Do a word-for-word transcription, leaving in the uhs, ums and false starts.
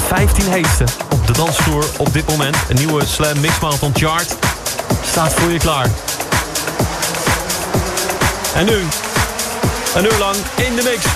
vijftien heetste op de dansvloer op dit moment. Een nieuwe Slam Mix Marathon Chart staat voor je klaar. En nu, een uur lang in de mix